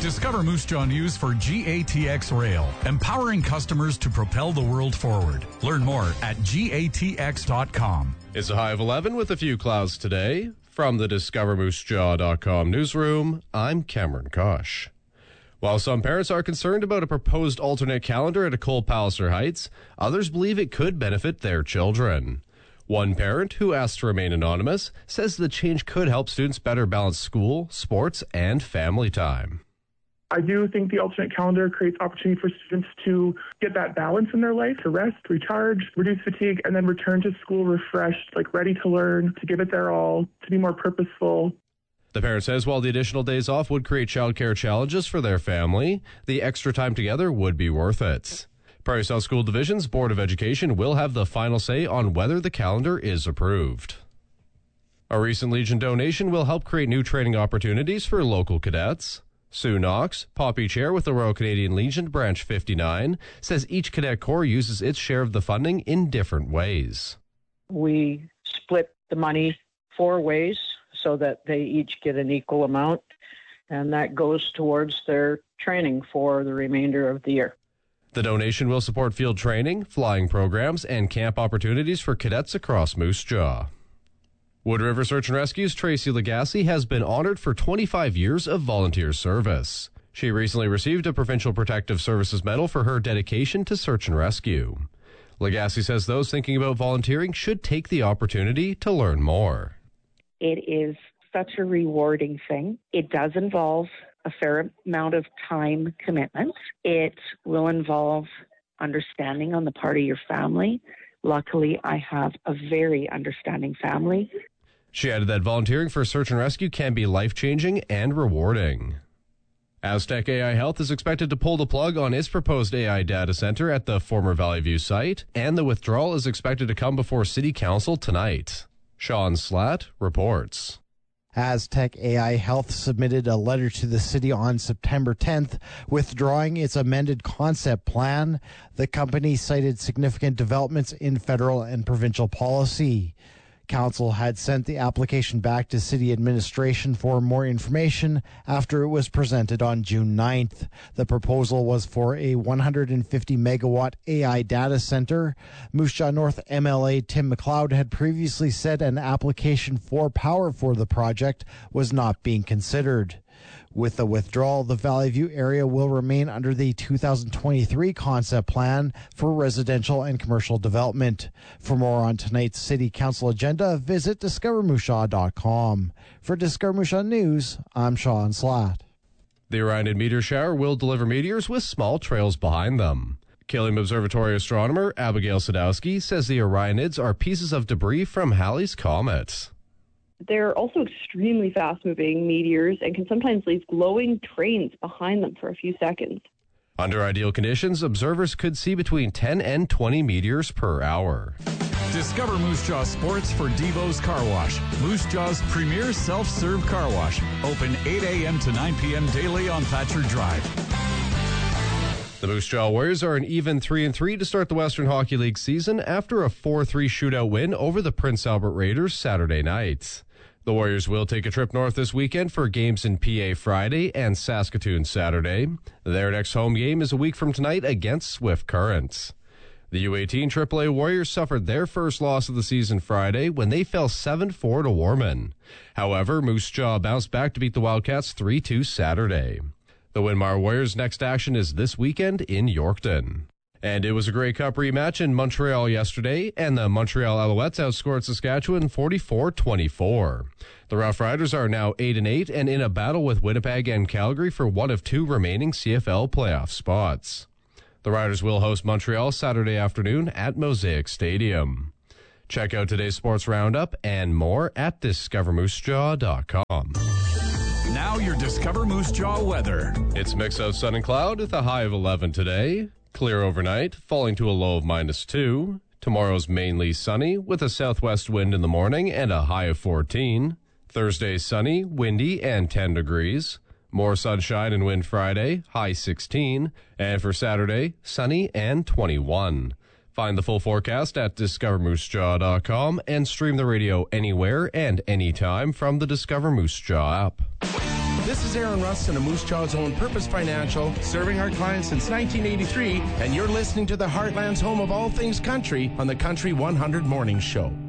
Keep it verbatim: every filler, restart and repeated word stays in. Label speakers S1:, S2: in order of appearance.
S1: Discover Moose Jaw News for G A T X Rail, empowering customers to propel the world forward. Learn more at G A T X dot com.
S2: It's a high of eleven with a few clouds today. From the Discover Moose Jaw dot com newsroom, I'm Cameron Kosh. While some parents are concerned about a proposed alternate calendar at Ecole Palliser Heights, others believe it could benefit their children. One parent, who asked to remain anonymous, says the change could help students better balance school, sports, and family time.
S3: I do think the alternate calendar creates opportunity for students to get that balance in their life, to rest, recharge, reduce fatigue, and then return to school refreshed, like ready to learn, to give it their all, to be more purposeful.
S2: The parent says while the additional days off would create childcare challenges for their family, the extra time together would be worth it. Prairie South School Division's Board of Education will have the final say on whether the calendar is approved. A recent Legion donation will help create new training opportunities for local cadets. Sue Knox, Poppy Chair with the Royal Canadian Legion Branch fifty-nine, says each cadet corps uses its share of the funding in different ways.
S4: We split the money four ways so that they each get an equal amount, and that goes towards their training for the remainder of the year.
S2: The donation will support field training, flying programs, and camp opportunities for cadets across Moose Jaw. Wood River Search and Rescue's Tracy Legacy has been honored for twenty-five years of volunteer service. She recently received a Provincial Protective Services Medal for her dedication to search and rescue. Legacy says those thinking about volunteering should take the opportunity to learn more.
S5: It is such a rewarding thing. It does involve a fair amount of time commitment. It will involve understanding on the part of your family. Luckily, I have a very understanding family.
S2: She added that volunteering for search and rescue can be life-changing and rewarding. Aztec A I Health is expected to pull the plug on its proposed A I data center at the former Valley View site, and the withdrawal is expected to come before City Council tonight. Sean Slatt reports.
S6: Aztec A I Health submitted a letter to the city on September tenth withdrawing its amended concept plan. The company cited significant developments in federal and provincial policy. Council had sent the application back to city administration for more information after it was presented on June ninth. The proposal was for a one hundred fifty megawatt A I data center. Moose Jaw North M L A Tim McLeod had previously said an application for power for the project was not being considered. With the withdrawal, the Valley View area will remain under the two thousand twenty-three concept plan for residential and commercial development. For more on tonight's City Council agenda, visit Discover Moose Jaw dot com. For Discover Moose Jaw News, I'm Sean Slatt.
S2: The Orionid meteor shower will deliver meteors with small trails behind them. Killiam Observatory astronomer Abigail Sadowski says the Orionids are pieces of debris from Halley's Comet.
S7: They're also extremely fast-moving meteors and can sometimes leave glowing trains behind them for a few seconds.
S2: Under ideal conditions, observers could see between ten and twenty meteors per hour.
S1: Discover Moose Jaw Sports for Devo's Car Wash, Moose Jaw's premier self-serve car wash. Open eight a.m. to nine p.m. daily on Thatcher Drive.
S2: The Moose Jaw Warriors are an even three and three to start the Western Hockey League season after a four three shootout win over the Prince Albert Raiders Saturday night. The Warriors will take a trip north this weekend for games in P A Friday and Saskatoon Saturday. Their next home game is a week from tonight against Swift Current. The U eighteen triple A Warriors suffered their first loss of the season Friday when they fell seven four to Warman. However, Moose Jaw bounced back to beat the Wildcats three two Saturday. The Winmar Warriors' next action is this weekend in Yorkton. And it was a Grey Cup rematch in Montreal yesterday, and the Montreal Alouettes outscored Saskatchewan forty-four twenty-four. The Rough Riders are now eight and eight and in a battle with Winnipeg and Calgary for one of two remaining C F L playoff spots. The Riders will host Montreal Saturday afternoon at Mosaic Stadium. Check out today's sports roundup and more at Discover Moose Jaw dot com.
S1: Now your Discover Moose Jaw weather.
S2: It's mix of sun and cloud with a high of eleven today. Clear overnight, falling to a low of minus two. Tomorrow's mainly sunny with a southwest wind in the morning and a high of fourteen. Thursday sunny, windy, and ten degrees. More sunshine and wind Friday, high sixteen. And for Saturday, sunny and twenty-one. Find the full forecast at Discover Moose Jaw dot com and stream the radio anywhere and anytime from the Discover Moose Jaw app.
S8: This is Aaron Rustin of Moose Jaw's own Purpose Financial, serving our clients since nineteen eighty-three, and you're listening to the Heartland's home of all things country on the Country one hundred Morning Show.